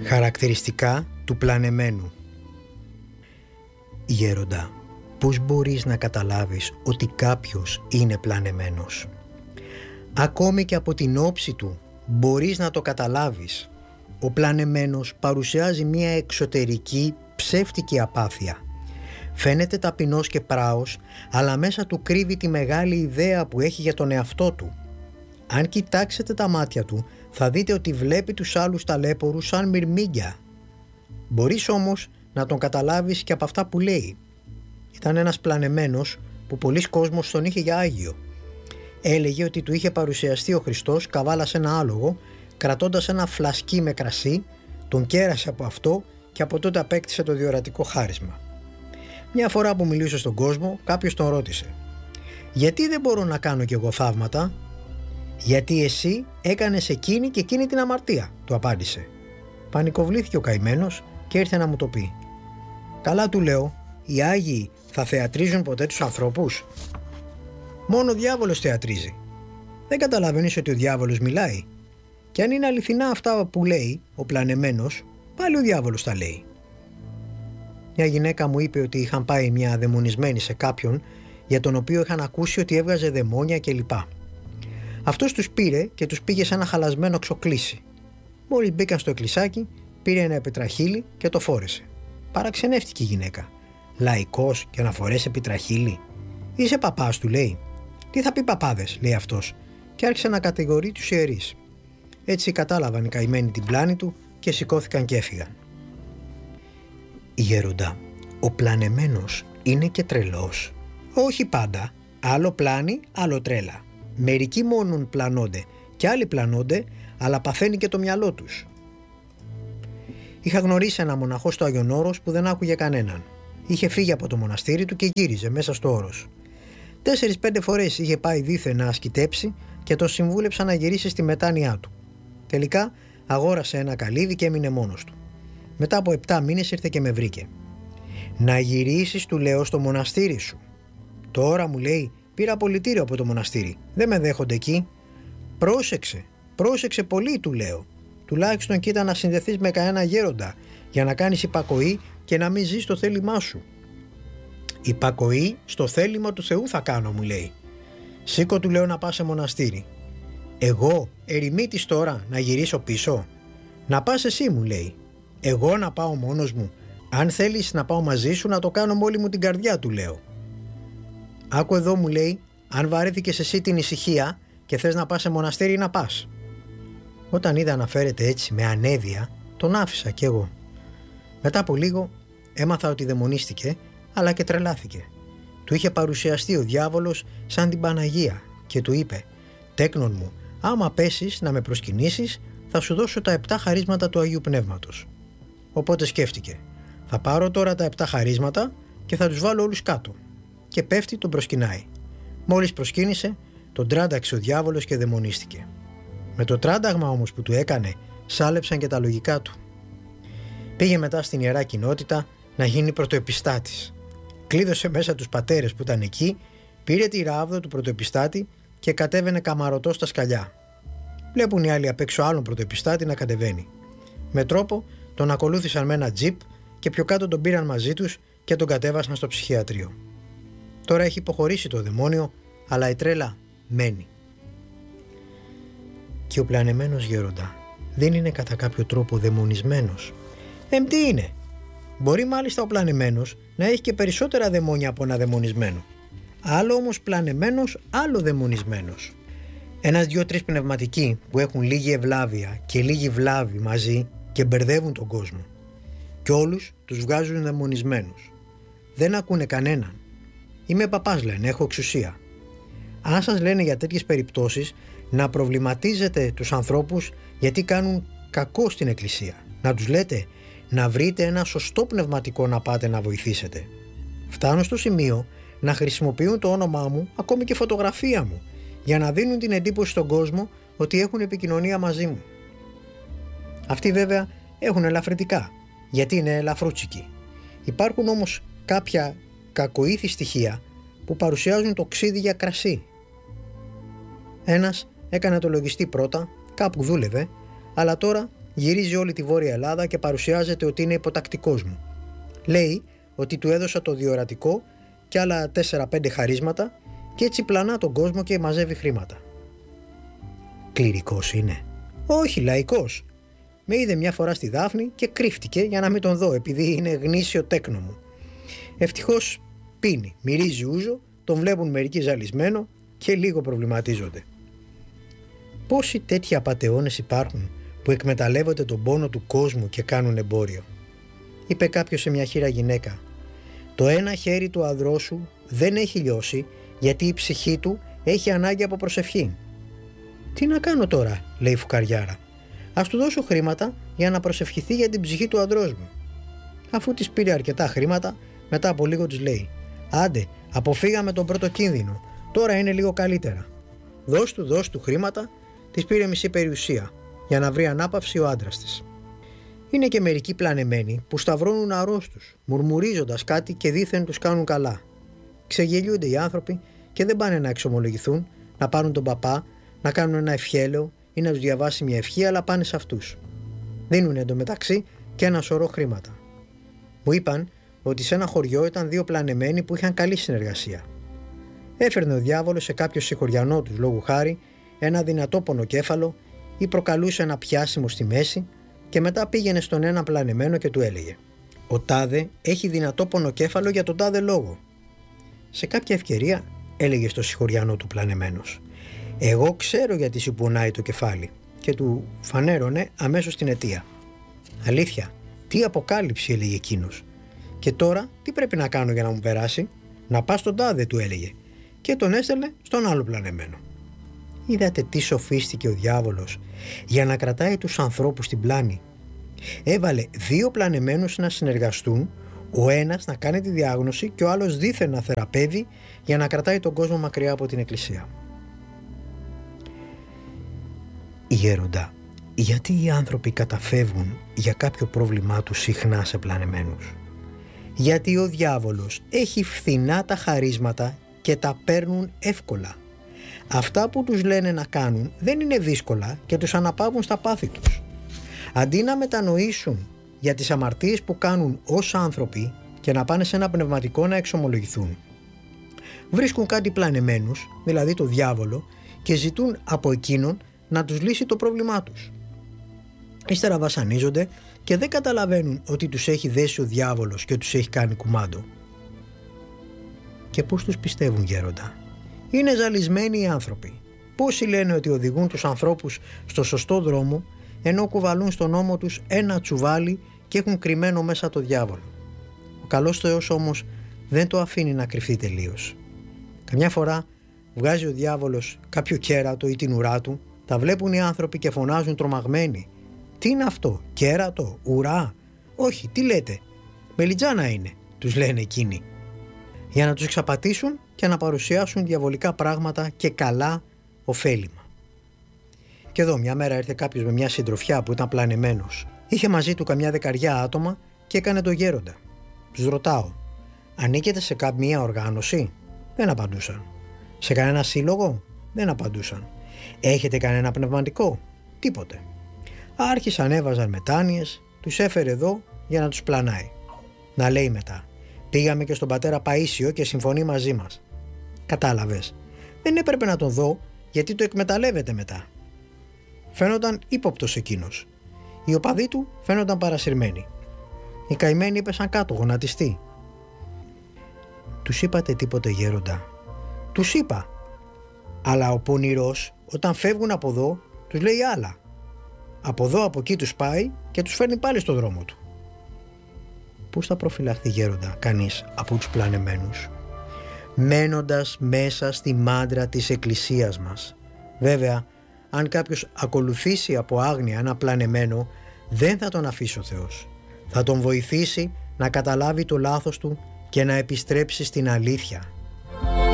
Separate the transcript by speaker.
Speaker 1: Χαρακτηριστικά του πλανεμένου. Γέροντα, πώς μπορείς να καταλάβεις ότι κάποιος είναι πλανεμένος? Ακόμη και από την όψη του μπορείς να το καταλάβεις. Ο πλανεμένος παρουσιάζει μια εξωτερική ψεύτικη απάθεια. Φαίνεται ταπεινός και πράος, αλλά μέσα του κρύβει τη μεγάλη ιδέα που έχει για τον εαυτό του. Αν κοιτάξετε τα μάτια του, θα δείτε ότι βλέπει τους άλλους ταλέπορους σαν μυρμήγκια. Μπορείς όμως να τον καταλάβεις και από αυτά που λέει. Ήταν ένας πλανεμένος που πολλοί κόσμος τον είχε για άγιο. Έλεγε ότι του είχε παρουσιαστεί ο Χριστός καβάλα σε ένα άλογο, κρατώντας ένα φλασκί με κρασί, τον κέρασε από αυτό και από τότε απέκτησε το διορατικό χάρισμα. Μια φορά που μιλούσε στον κόσμο, κάποιος τον ρώτησε: «Γιατί δεν μπορώ να κάνω κι εγώ θαύματα?» «Γιατί εσύ έκανες εκείνη και εκείνη την αμαρτία», του απάντησε. Πανικοβλήθηκε ο καημένος και ήρθε να μου το πει. «Καλά», του λέω, «οι Άγιοι θα θεατρίζουν ποτέ τους ανθρώπους?» «Μόνο ο διάβολος θεατρίζει». «Δεν καταλαβαίνεις ότι ο διάβολος μιλάει? Και αν είναι αληθινά αυτά που λέει ο πλανεμένος, πάλι ο διάβολος τα λέει». Μια γυναίκα μου είπε ότι είχαν πάει μια δαιμονισμένη σε κάποιον για τον οποίο είχαν ακούσει ότι έβγαζε δαιμόνια κλπ. Αυτός τους πήρε και τους πήγε σε ένα χαλασμένο ξοκλήσι. Μόλις μπήκαν στο εκκλησάκι, πήρε ένα επιτραχύλι και το φόρεσε. Παραξενεύτηκε η γυναίκα. «Λαϊκός και να φορέσει επιτραχύλι? Είσαι παπάς», του λέει. «Τι θα πει παπάδες», λέει αυτός, και άρχισε να κατηγορεί τους ιερείς. Έτσι κατάλαβαν οι καημένοι την πλάνη του και σηκώθηκαν και έφυγαν. Γέροντα, ο πλανεμένος είναι και τρελός? Όχι πάντα. Άλλο πλάνη, άλλο τρέλα. Μερικοί μόνον πλανώνται και άλλοι πλανώνται, αλλά παθαίνει και το μυαλό τους. Είχα γνωρίσει ένα μοναχό στο Άγιον Όρος που δεν άκουγε κανέναν. Είχε φύγει από το μοναστήρι του και γύριζε μέσα στο όρος. 4-5 φορές είχε πάει δήθεν να ασκητέψει και τον συμβούλεψαν να γυρίσει στη μετάνοιά του. Τελικά αγόρασε ένα καλύδι και έμεινε μόνος του. Μετά από 7 μήνες ήρθε και με βρήκε. «Να γυρίσεις», του λέω, «στο μοναστήρι σου». «Τώρα», μου λέει, «πήρα απολυτήριο από το μοναστήρι. Δεν με δέχονται εκεί». Πρόσεξε πολύ», του λέω. «Τουλάχιστον κοίτα να συνδεθείς με κανένα γέροντα για να κάνεις υπακοή και να μην ζεις το θέλημά σου». «Υπακοή στο θέλημα του Θεού θα κάνω», μου λέει. «Σήκω», του λέω, «να πας σε μοναστήρι». «Εγώ, ερημίτης τώρα, να γυρίσω πίσω?» «Να πας εσύ», μου λέει. «Εγώ να πάω μόνος μου? Αν θέλεις να πάω μαζί σου, να το κάνω με όλη μου την καρδιά», του λέω. «Άκου εδώ», μου λέει, «αν βαρέθηκες εσύ την ησυχία και θες να πας σε μοναστήρι, να πας». Όταν είδα να φέρεται έτσι με ανέδεια, τον άφησα κι εγώ. Μετά από λίγο έμαθα ότι δαιμονίστηκε, αλλά και τρελάθηκε. Του είχε παρουσιαστεί ο διάβολος σαν την Παναγία και του είπε: «Τέκνον μου, άμα πέσεις να με προσκυνήσεις, θα σου δώσω τα 7 χαρίσματα του Αγίου Πνεύματος». Οπότε σκέφτηκε: «Θα πάρω τώρα τα 7 χαρίσματα και θα τους βάλω όλους κάτω». Και πέφτει, τον προσκυνάει. Μόλις προσκύνησε, τον τράνταξε ο διάβολος και δαιμονίστηκε. Με το τράνταγμα όμως που του έκανε, σάλεψαν και τα λογικά του. Πήγε μετά στην Ιερά Κοινότητα να γίνει πρωτοεπιστάτης. Κλείδωσε μέσα τους πατέρες που ήταν εκεί, πήρε τη ράβδο του πρωτοεπιστάτη και κατέβαινε καμαρωτός στα σκαλιά. Βλέπουν οι άλλοι απ' έξω άλλον πρωτοεπιστάτη να κατεβαίνει. Με τρόπο τον ακολούθησαν με ένα τζιπ και πιο κάτω τον πήραν μαζί τους και τον κατέβασαν στο ψυχιατρίο. Τώρα έχει υποχωρήσει το δαιμόνιο, αλλά η τρέλα μένει. Και ο πλανεμένος γέροντα δεν είναι κατά κάποιο τρόπο δαιμονισμένος? Τι είναι? Μπορεί μάλιστα ο πλανεμένος να έχει και περισσότερα δαιμόνια από ένα δαιμονισμένο. Άλλο όμως πλανεμένος, άλλο δαιμονισμένος. 1-2-3 πνευματικοί που έχουν λίγη ευλάβεια και λίγη βλάβη μαζί και μπερδεύουν τον κόσμο. Και όλους τους βγάζουν δαιμονισμένους. Δεν ακούνε κανέναν. «Είμαι παπάς», λένε, «έχω εξουσία». Αν σας λένε για τέτοιες περιπτώσεις, να προβληματίζετε τους ανθρώπους γιατί κάνουν κακό στην εκκλησία. Να τους λέτε να βρείτε ένα σωστό πνευματικό να πάτε να βοηθήσετε. Φτάνω στο σημείο να χρησιμοποιούν το όνομά μου, ακόμη και φωτογραφία μου, για να δίνουν την εντύπωση στον κόσμο ότι έχουν επικοινωνία μαζί μου. Αυτοί βέβαια έχουν ελαφρυντικά, γιατί είναι ελαφρούτσικοι. Υπάρχουν όμως κάποια κακοήθη στοιχεία που παρουσιάζουν το ξύδι για κρασί. Ένας έκανε το λογιστή πρώτα, κάπου δούλευε, αλλά τώρα Γυρίζει όλη τη Βόρεια Ελλάδα και παρουσιάζεται ότι είναι υποτακτικός μου. Λέει ότι του έδωσα το διορατικό και άλλα 4-5 χαρίσματα και έτσι πλανά τον κόσμο και μαζεύει χρήματα. Κληρικός είναι? Όχι, λαϊκός. Με είδε μια φορά στη Δάφνη και κρύφτηκε για να μην τον δω, επειδή είναι γνήσιο τέκνο μου. Ευτυχώς πίνει, μυρίζει ούζο, τον βλέπουν μερικοί ζαλισμένο και λίγο προβληματίζονται. Πόσοι τέτοιοι απατεώνες υπάρχουν που εκμεταλλεύονται τον πόνο του κόσμου και κάνουν εμπόριο? Είπε κάποιος σε μια χήρα γυναίκα: το ένα χέρι του ανδρός σου δεν έχει λιώσει γιατί η ψυχή του έχει ανάγκη από προσευχή. Τι να κάνω τώρα, λέει η φουκαριάρα. Ας του δώσω χρήματα για να προσευχηθεί για την ψυχή του ανδρός μου. Αφού της πήρε αρκετά χρήματα, μετά από λίγο της λέει: άντε, αποφύγαμε τον πρώτο κίνδυνο, τώρα είναι λίγο καλύτερα. Δώσ' του χρήματα. Της πήρε μισή περιουσία για να βρει ανάπαυση ο άντρας της. Είναι και μερικοί πλανεμένοι που σταυρώνουν αρρώστους, μουρμουρίζοντας κάτι και δήθεν τους κάνουν καλά. Ξεγελιούνται οι άνθρωποι και δεν πάνε να εξομολογηθούν, να πάρουν τον παπά, να κάνουν ένα ευχέλαιο ή να τους διαβάσει μια ευχή, αλλά πάνε σε αυτούς. Δίνουν εντωμεταξύ και ένα σωρό χρήματα. Μου είπαν ότι σε ένα χωριό ήταν 2 πλανεμένοι που είχαν καλή συνεργασία. Έφερνε ο διάβολος σε κάποιο συγχωριανό τους, λόγου χάρη, ένα δυνατό πονοκέφαλο ή προκαλούσε ένα πιάσιμο στη μέση και μετά πήγαινε στον ένα πλανεμένο και του έλεγε: ο τάδε έχει δυνατό πονοκέφαλο για τον τάδε λόγο. Σε κάποια ευκαιρία έλεγε στο συγχωριανό του πλανεμένος: εγώ ξέρω γιατί σου πονάει το κεφάλι, και του φανέρωνε αμέσως την αιτία. Αλήθεια, τι αποκάλυψη, έλεγε εκείνος. Και τώρα τι πρέπει να κάνω για να μου περάσει? Να πας στον τάδε, του έλεγε, και τον έστελνε στον άλλο πλανεμένο. Είδατε τι σοφίστηκε ο διάβολος για να κρατάει τους ανθρώπους στην πλάνη. Έβαλε 2 πλανεμένους να συνεργαστούν, ο ένας να κάνει τη διάγνωση και ο άλλος δήθεν να θεραπεύει για να κρατάει τον κόσμο μακριά από την εκκλησία. Γέροντα, γιατί οι άνθρωποι καταφεύγουν για κάποιο πρόβλημά τους συχνά σε πλανεμένους? Γιατί ο διάβολος έχει φθηνά τα χαρίσματα και τα παίρνουν εύκολα. Αυτά που τους λένε να κάνουν δεν είναι δύσκολα και τους αναπαύουν στα πάθη τους. Αντί να μετανοήσουν για τις αμαρτίες που κάνουν ως άνθρωποι και να πάνε σε ένα πνευματικό να εξομολογηθούν, βρίσκουν κάτι πλανεμένους, δηλαδή το διάβολο, και ζητούν από εκείνον να τους λύσει το πρόβλημά τους. Ύστερα βασανίζονται και δεν καταλαβαίνουν ότι τους έχει δέσει ο διάβολος και τους έχει κάνει κουμάντο. Και πώς τους πιστεύουν, γέροντα? Είναι ζαλισμένοι οι άνθρωποι. Πόσοι λένε ότι οδηγούν τους ανθρώπους στο σωστό δρόμο, ενώ κουβαλούν στον ώμο τους ένα τσουβάλι και έχουν κρυμμένο μέσα το διάβολο. Ο καλός Θεός όμως δεν το αφήνει να κρυφτεί τελείως. Καμιά φορά βγάζει ο διάβολος κάποιο κέρατο ή την ουρά του, τα βλέπουν οι άνθρωποι και φωνάζουν τρομαγμένοι: τι είναι αυτό, κέρατο, ουρά? Όχι, τι λέτε, μελιτζάνα είναι, τους λένε εκείνοι, για να τους εξαπατήσουν και να παρουσιάσουν διαβολικά πράγματα και καλά ωφέλιμα. Και εδώ μια μέρα ήρθε κάποιος με μια συντροφιά που ήταν πλανεμένος. Είχε μαζί του καμιά 10 άτομα και έκανε το γέροντα. Τους ρωτάω: ανήκετε σε καμία οργάνωση? Δεν απαντούσαν. Σε κανένα σύλλογο? Δεν απαντούσαν. Έχετε κανένα πνευματικό? Τίποτε. Άρχισαν, έβαζαν μετάνοιες, τους έφερε εδώ για να τους πλανάει. Να λέει μετά: πήγαμε και στον πατέρα Παΐσιο και συμφωνεί μαζί μας. Κατάλαβες, δεν έπρεπε να τον δω γιατί το εκμεταλλεύεται μετά. Φαίνονταν ύποπτος εκείνος. Οι οπαδοί του φαίνονταν παρασυρμένοι. Οι καημένοι έπεσαν κάτω, γονατιστοί. Τους είπατε τίποτε, γέροντα? Τους είπα. Αλλά ο πονηρός όταν φεύγουν από εδώ τους λέει άλλα. Από εδώ από εκεί τους πάει και τους φέρνει πάλι στο δρόμο του. Πώς θα προφυλαχθεί, γέροντα, κανείς από τους πλανεμένους? Μένοντας μέσα στη μάντρα της εκκλησίας μας. Βέβαια, αν κάποιος ακολουθήσει από άγνοια ένα πλανεμένο, δεν θα τον αφήσει ο Θεός. Θα τον βοηθήσει να καταλάβει το λάθος του και να επιστρέψει στην αλήθεια.